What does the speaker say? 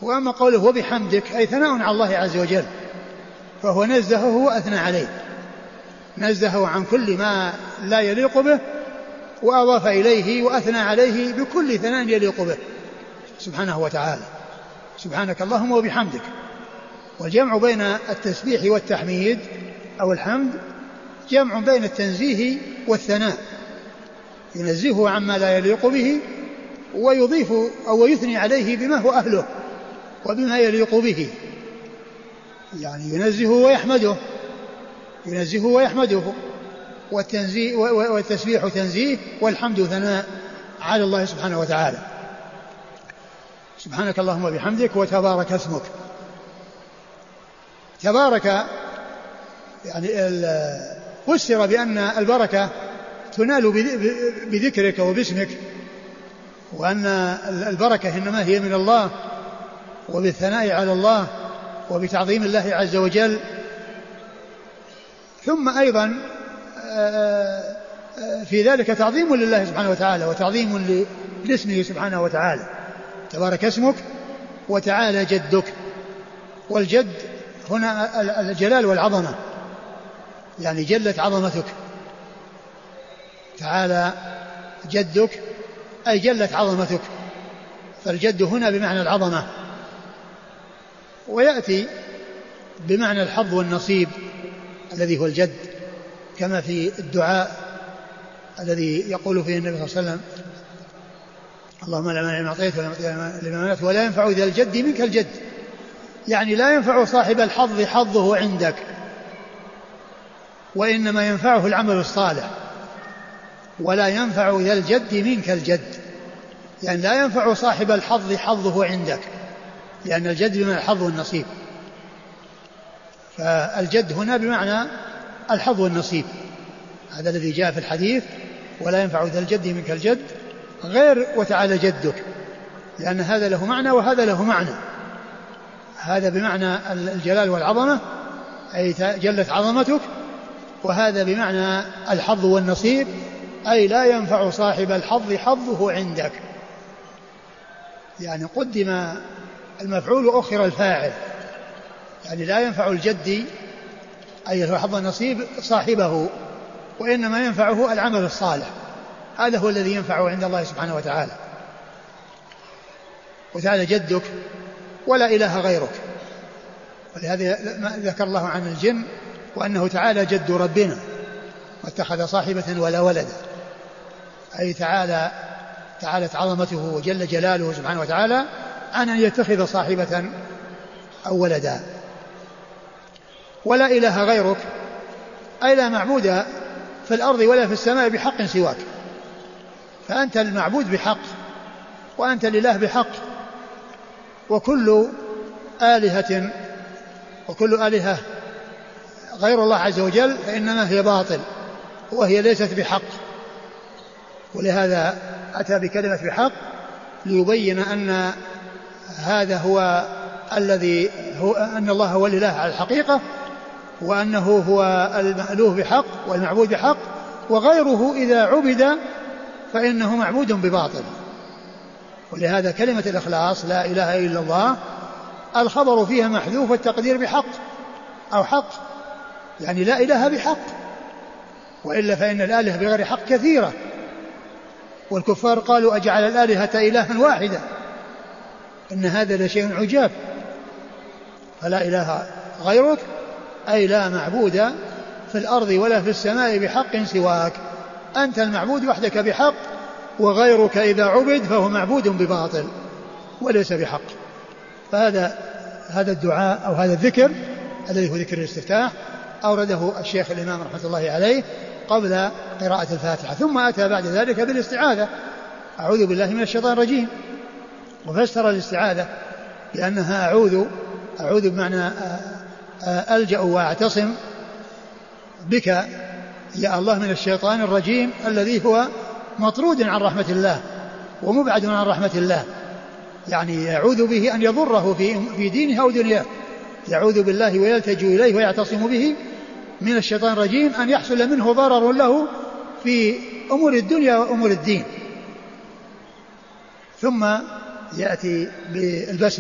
وأما قوله وبحمدك أي ثناء على الله عز وجل، فهو نزهه وأثنى عليه، نزهه عن كل ما لا يليق به وأضاف إليه وأثنى عليه بكل ثناء يليق به سبحانه وتعالى. سبحانك اللهم وبحمدك. والجمع بين التسبيح والتحميد أو الحمد جمع بين التنزيه والثناء، ينزهه عما لا يليق به ويضيف أو يثني عليه بما هو أهله وبما يليق به، يعني ينزهه ويحمده، ينزهه ويحمده، والتسبيح تنزيه والحمد ثناء على الله سبحانه وتعالى. سبحانك اللهم وبحمدك وتبارك اسمك. تبارك يعني فسر بأن البركة تنال بذكرك وباسمك، وأن البركة إنما هي من الله وبالثناء على الله وبتعظيم الله عز وجل. ثم أيضا في ذلك تعظيم لله سبحانه وتعالى وتعظيم لاسمه سبحانه وتعالى. تبارك اسمك وتعالى جدك. والجد هنا الجلال والعظمة، يعني جلت عظمتك. تعالى جدك أي جلت عظمتك، فالجد هنا بمعنى العظمة. ويأتي بمعنى الحظ والنصيب الذي هو الجد، كما في الدعاء الذي يقول فيه النبي صلى الله عليه وسلم اللهم لا مانع لما أعطيت ولا منعت ولا ينفع ذا الجد منك الجد، يعني لا ينفع صاحب الحظ حظه عندك، وإنما ينفعه العمل الصالح. ولا ينفع ذا الجد منك الجد، يعني لا ينفع صاحب الحظ حظه عندك، لأن الجد بمعنى الحظ والنصيب، فالجد هنا بمعنى الحظ والنصيب. هذا الذي جاء في الحديث ولا ينفع ذا الجد منك الجد، غير وتعالى جدك، لأن هذا له معنى وهذا له معنى. هذا بمعنى الجلال والعظمة أي جلت عظمتك، وهذا بمعنى الحظ والنصيب أي لا ينفع صاحب الحظ حظه عندك، يعني قدم المفعول وأخر الفاعل، يعني لا ينفع الجد أي حظ النصيب صاحبه، وإنما ينفعه العمل الصالح، هذا هو الذي ينفعه عند الله سبحانه وتعالى. وتعالى جدك ولا إله غيرك، ولهذا ذكر الله عن الجن وأنه تعالى جد ربنا واتخذ صاحبة ولا ولدا، أي تعالت عظمته وجل جلاله سبحانه وتعالى عن أن يتخذ صاحبة أو ولدا. ولا إله غيرك أي لا معبود في الأرض ولا في السماء بحق سواك، فأنت المعبود بحق وأنت الإله بحق، وكل آلهة غير الله عز وجل فإنما هي باطل وهي ليست بحق. ولهذا أتى بكلمة بحق ليبين أن هذا هو الذي هو أن الله هو الإله على الحقيقة، وأنه هو المألوه بحق والمعبود بحق، وغيره إذا عبد فإنه معبود بباطل. ولهذا كلمة الإخلاص لا إله إلا الله الخبر فيها محذوف والتقدير بحق أو حق، يعني لا إله بحق، وإلا فإن الآلهة بغير حق كثيرة، والكفار قالوا أجعل الآلهة إلها واحدا إن هذا لشيء عجاب. فلا إله غيرك أي لا معبود في الأرض ولا في السماء بحق سواك، أنت المعبود وحدك بحق، وغيرك إذا عبد فهو معبود بباطل وليس بحق. فهذا الدعاء أو هذا الذكر الذي هو ذكر الاستفتاح أورده الشيخ الإمام رحمة الله عليه قبل قراءة الفاتحة، ثم أتى بعد ذلك بالاستعاذة، أعوذ بالله من الشيطان الرجيم، وفسر الاستعاذة بأنها أعوذ بمعنى ألجأ وأعتصم بك يا الله من الشيطان الرجيم الذي هو مطرود عن رحمة الله ومبعد عن رحمة الله، يعني يعوذ به أن يضره في دينه أو دنياه، يعوذ بالله ويلتجئ إليه ويعتصم به من الشيطان الرجيم أن يحصل منه ضرر له في أمور الدنيا وأمور الدين. ثم يأتي بالبسملة